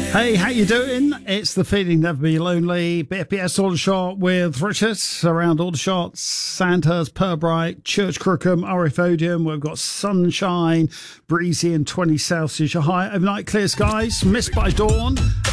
Hey, how you doing? It's the Feeling Never Be Lonely. BFBS Aldershot with Richard around Aldershot, Sandhurst, Purbright, Church Crookham, RF Odium. We've got sunshine, breezy and 20 Celsius high. Overnight clear skies, mist by dawn.